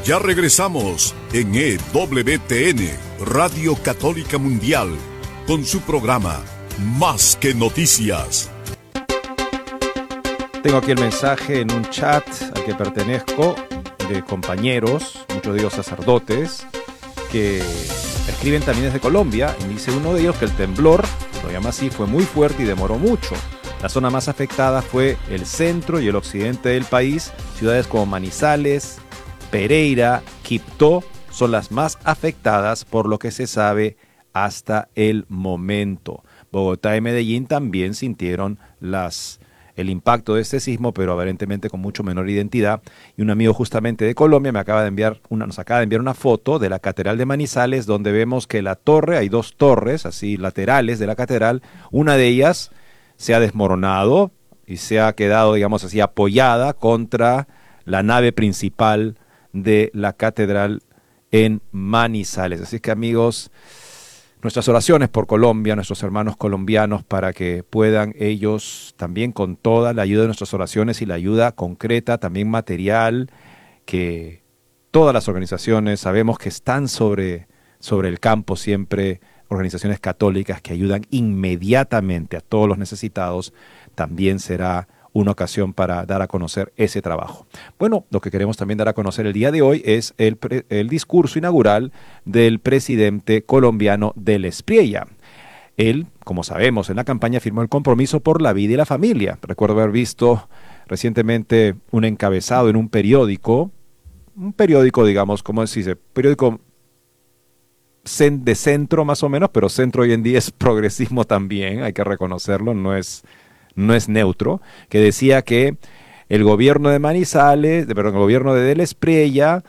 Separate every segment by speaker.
Speaker 1: Ya regresamos en EWTN, Radio Católica Mundial, con su programa Más que Noticias.
Speaker 2: Tengo aquí el mensaje en un chat al que pertenezco de compañeros, muchos de ellos sacerdotes, que escriben también desde Colombia, y dice uno de ellos que el temblor, lo llama así, fue muy fuerte y demoró mucho. La zona más afectada fue el centro y el occidente del país. Ciudades como Manizales, Pereira, Quibdó son las más afectadas por lo que se sabe hasta el momento. Bogotá y Medellín también sintieron el impacto de este sismo, pero aparentemente con mucho menor identidad. Y un amigo justamente de Colombia nos acaba de enviar una foto de la Catedral de Manizales, donde vemos que la torre, hay dos torres así laterales de la catedral, una de ellas se ha desmoronado y se ha quedado, digamos así, apoyada contra la nave principal de la catedral en Manizales. Así que, amigos, nuestras oraciones por Colombia, nuestros hermanos colombianos, para que puedan ellos también, con toda la ayuda de nuestras oraciones y la ayuda concreta, también material, que todas las organizaciones sabemos que están sobre el campo siempre, organizaciones católicas que ayudan inmediatamente a todos los necesitados, también será una ocasión para dar a conocer ese trabajo. Bueno, lo que queremos también dar a conocer el día de hoy es el discurso inaugural del presidente colombiano del Espriella. Él, como sabemos, en la campaña firmó el compromiso por la vida y la familia. Recuerdo haber visto recientemente un encabezado en un periódico, digamos, ¿cómo se dice? Periódico de centro más o menos, pero centro hoy en día es progresismo también, hay que reconocerlo, no es neutro, que decía que el gobierno de Manizales, el gobierno de Del Espriella,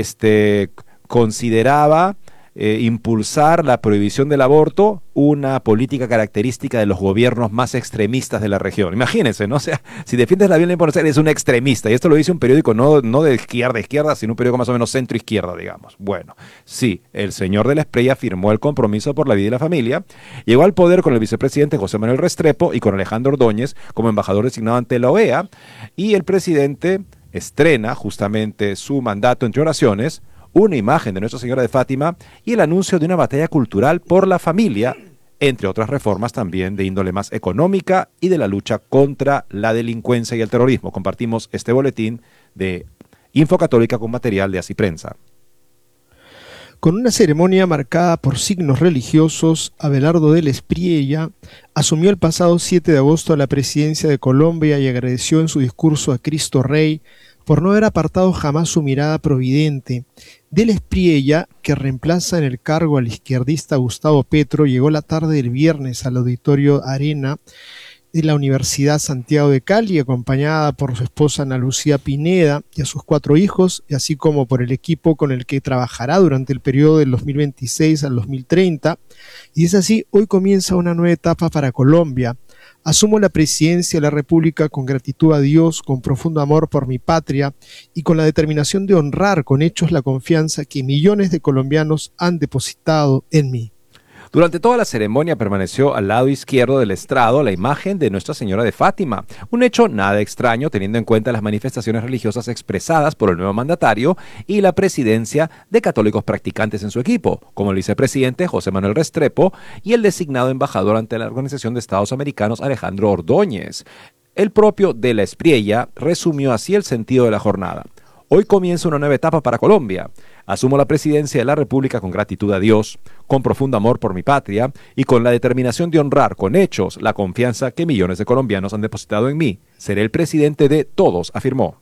Speaker 2: consideraba impulsar la prohibición del aborto, una política característica de los gobiernos más extremistas de la región. Imagínense, ¿no? O sea, si defiendes la vida eres un extremista, y esto lo dice un periódico no de izquierda, sino un periódico más o menos centro-izquierda, digamos. Bueno, sí, el señor Del Espriella firmó el compromiso por la vida y la familia, llegó al poder con el vicepresidente José Manuel Restrepo y con Alejandro Ordóñez como embajador designado ante la OEA, y el presidente estrena justamente su mandato, entre oraciones, una imagen de Nuestra Señora de Fátima y el anuncio de una batalla cultural por la familia, entre otras reformas también de índole más económica y de la lucha contra la delincuencia y el terrorismo. Compartimos este boletín de Info Católica con material de Así Prensa.
Speaker 3: Con una ceremonia marcada por signos religiosos, Abelardo Del Espriella asumió el pasado 7 de agosto a la presidencia de Colombia y agradeció en su discurso a Cristo Rey por no haber apartado jamás su mirada providente. Del Espriella, que reemplaza en el cargo al izquierdista Gustavo Petro, llegó la tarde del viernes al Auditorio Arena de la Universidad Santiago de Cali, acompañada por su esposa Ana Lucía Pineda y a sus 4 hijos, y así como por el equipo con el que trabajará durante el periodo del 2026 al 2030. Y es así, hoy comienza una nueva etapa para Colombia. Asumo la presidencia de la República con gratitud a Dios, con profundo amor por mi patria y con la determinación de honrar con hechos la confianza que millones de colombianos han depositado en mí.
Speaker 2: Durante toda la ceremonia permaneció al lado izquierdo del estrado la imagen de Nuestra Señora de Fátima, un hecho nada extraño teniendo en cuenta las manifestaciones religiosas expresadas por el nuevo mandatario y la presidencia de católicos practicantes en su equipo, como el vicepresidente José Manuel Restrepo y el designado embajador ante la Organización de Estados Americanos Alejandro Ordóñez. El propio Del Espriella resumió así el sentido de la jornada. Hoy comienza una nueva etapa para Colombia. Asumo la presidencia de la República con gratitud a Dios, con profundo amor por mi patria y con la determinación de honrar con hechos la confianza que millones de colombianos han depositado en mí. Seré el presidente de todos, afirmó.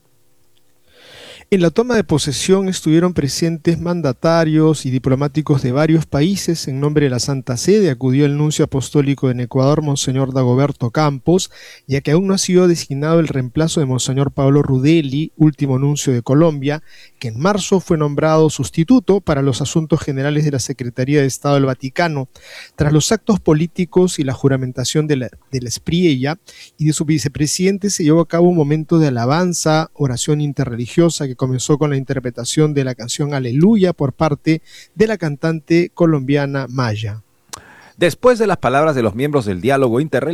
Speaker 3: En la toma de posesión estuvieron presentes mandatarios y diplomáticos de varios países. En nombre de la Santa Sede acudió el nuncio apostólico en Ecuador, Monseñor Dagoberto Campos, ya que aún no ha sido designado el reemplazo de Monseñor Pablo Rudelli, último nuncio de Colombia, que en marzo fue nombrado sustituto para los asuntos generales de la Secretaría de Estado del Vaticano. Tras los actos políticos y la juramentación de la Espriella y de su vicepresidente, se llevó a cabo un momento de alabanza, oración interreligiosa que comenzó con la interpretación de la canción Aleluya por parte de la cantante colombiana Maya.
Speaker 2: Después de las palabras de los miembros del diálogo interreligioso,